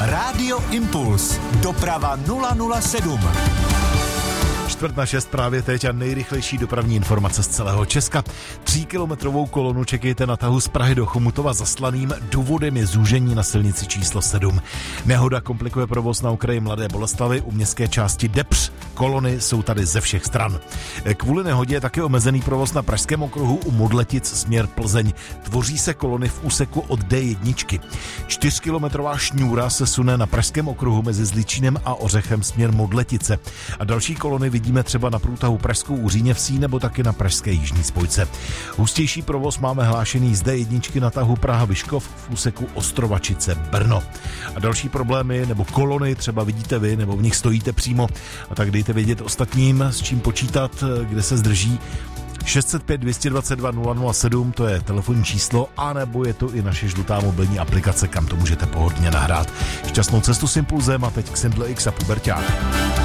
Rádio Impuls. Doprava 007. 5:45 právě teď a nejrychlejší dopravní informace z celého Česka. 3kilometrovou kolonu čekejte na tahu z Prahy do Chomutova zaslaným. Důvodem je zúžení na silnici číslo 7. Nehoda komplikuje provoz na okraji Mladé Boleslavi u městské části Depř. Kolony jsou tady ze všech stran. Kvůli nehodě je také omezený provoz na Pražském okruhu u Modletic směr Plzeň. Tvoří se kolony v úseku od D1. 4kilometrová šňůra se sune na Pražském okruhu mezi Zličínem a Ořechem směr Modletice. A další kolony vidíme třeba na průtahu Pražskou u Říněvsí nebo taky na pražské jižní spojce. Hustější provoz máme hlášený z D1 na tahu Praha-Vyškov v úseku Ostrovačice-Brno. A další problémy nebo kolony třeba vidíte vy nebo v nich stojíte přímo, a tak dejte vědět ostatním, s čím počítat, kde se zdrží. 605 222 007, to je telefonní číslo, anebo je to i naše žlutá mobilní aplikace, kam to můžete pohodlně nahrát. Šťastnou cestu s Impulzem a teď k Sindle X a Puberťák.